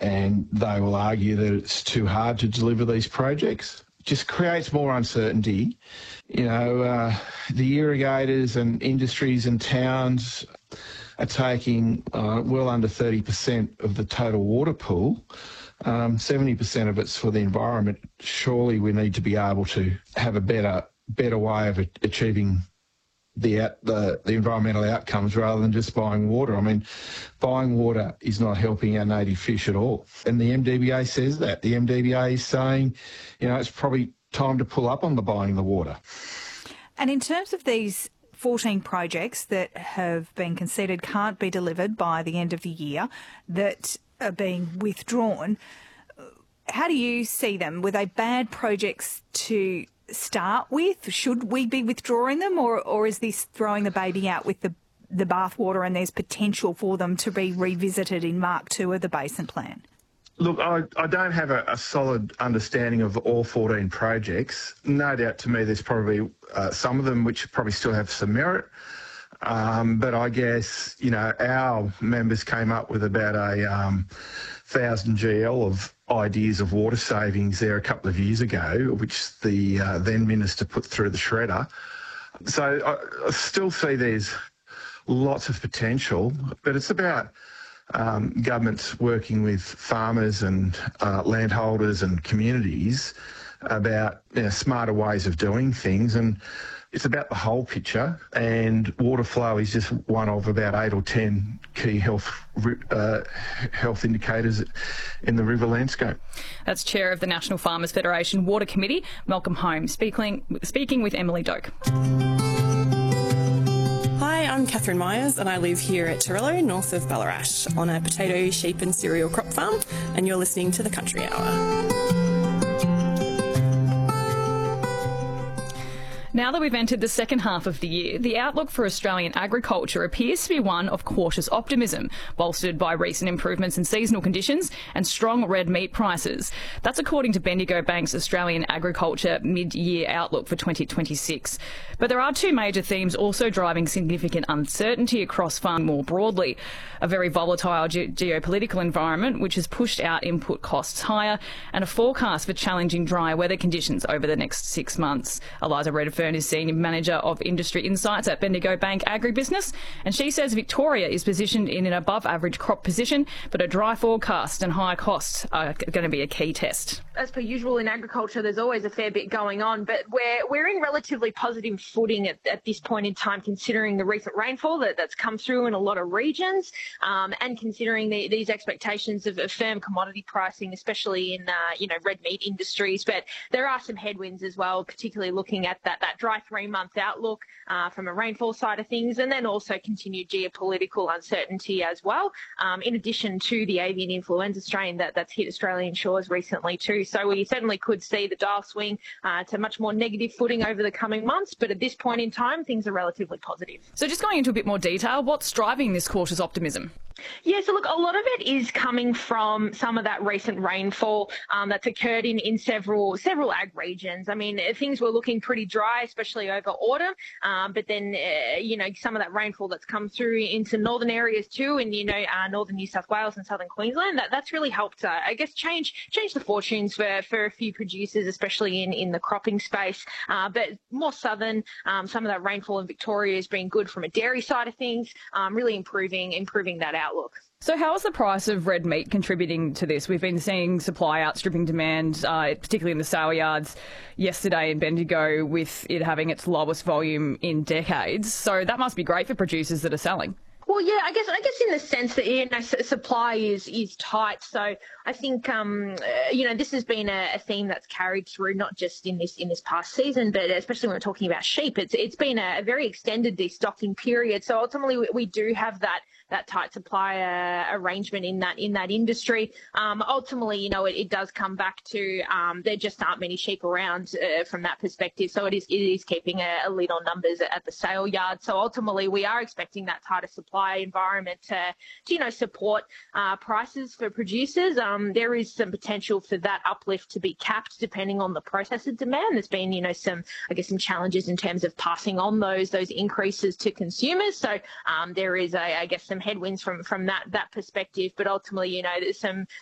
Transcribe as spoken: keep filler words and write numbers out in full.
and they will argue that it's too hard to deliver these projects. Just creates more uncertainty. You know, uh, the irrigators and industries and towns are taking uh, well under thirty percent of the total water pool. Um, seventy percent of it's for the environment. Surely we need to be able to have a better better way of achieving the, out, the the environmental outcomes rather than just buying water. I mean, buying water is not helping our native fish at all. And the M D B A says that. The M D B A is saying, you know, it's probably time to pull up on the buying the water. And in terms of these fourteen projects that have been conceded can't be delivered by the end of the year that are being withdrawn, how do you see them? Were they bad projects to start with? Should we be withdrawing them, or, or is this throwing the baby out with the, the bathwater and there's potential for them to be revisited in Mark two of the Basin Plan? Look, I, I don't have a, a solid understanding of all fourteen projects. No doubt to me there's probably uh, some of them which probably still have some merit. Um, but I guess, you know, our members came up with about a um, one thousand G L of ideas of water savings there a couple of years ago, which the uh, then minister put through the shredder. So I, I still see there's lots of potential, but it's about Um, governments working with farmers and uh, landholders and communities about, you know, smarter ways of doing things, and it's about the whole picture, and water flow is just one of about eight or ten key health uh, health indicators in the river landscape. That's Chair of the National Farmers Federation Water Committee, Malcolm Holmes, speaking, speaking with Emily Doak. Hi, I'm Catherine Myers and I live here at Torillo, north of Ballarat, on a potato, sheep and cereal crop farm, and you're listening to the Country Hour. Now that we've entered the second half of the year, the outlook for Australian agriculture appears to be one of cautious optimism, bolstered by recent improvements in seasonal conditions and strong red meat prices. That's according to Bendigo Bank's Australian Agriculture Mid-Year Outlook for twenty twenty-six. But there are two major themes also driving significant uncertainty across farming more broadly. A very volatile ge- geopolitical environment, which has pushed out input costs higher, and a forecast for challenging dry weather conditions over the next six months. Eliza Redfern is Senior Manager of Industry Insights at Bendigo Bank Agribusiness, and she says Victoria is positioned in an above-average crop position, but a dry forecast and higher costs are going to be a key test. As per usual in agriculture, there's always a fair bit going on, but we're we're in relatively positive footing at, at this point in time, considering the recent rainfall that, that's come through in a lot of regions, um, and considering the, these expectations of, of firm commodity pricing, especially in uh, you know red meat industries. But there are some headwinds as well, particularly looking at that that dry three-month outlook uh, from a rainfall side of things, and then also continued geopolitical uncertainty as well, um, in addition to the avian influenza strain that, that's hit Australian shores recently too. So we certainly could see the dial swing uh, to much more negative footing over the coming months, but at this point in time, things are relatively positive. So just going into a bit more detail, what's driving this cautious optimism? Yeah, so look, a lot of it is coming from some of that recent rainfall um, that's occurred in, in several several ag regions. I mean, things were looking pretty dry, especially over autumn, um, but then, uh, you know, some of that rainfall that's come through into northern areas too, and, you know, uh, northern New South Wales and southern Queensland, that, that's really helped, uh, I guess, change change the fortunes for, for a few producers, especially in, in the cropping space. Uh, but more southern, um, some of that rainfall in Victoria has been good from a dairy side of things, um, really improving, improving that outlook. So how is the price of red meat contributing to this? We've been seeing supply outstripping demand, uh, particularly in the sale yards yesterday in Bendigo, with it having its lowest volume in decades. So that must be great for producers that are selling. Well, yeah, I guess I guess in the sense that, you know, supply is is tight. So I think um, uh, you know, this has been a, a theme that's carried through not just in this in this past season, but especially when we're talking about sheep. It's it's been a, a very extended destocking period. So ultimately, we, we do have that that tight supply uh, arrangement in that in that industry. Um, ultimately, you know, it, it does come back to um, there just aren't many sheep around uh, from that perspective. So it is it is keeping a, a lid on numbers at the sale yard. So ultimately, we are expecting that tighter supply environment to, to you know, support uh, prices for producers. Um, there is some potential for that uplift to be capped depending on the processor demand. There's been, you know, some, I guess, some challenges in terms of passing on those those increases to consumers. So um, there is, a, I guess, some headwinds from from that that perspective. But ultimately, you know, there's some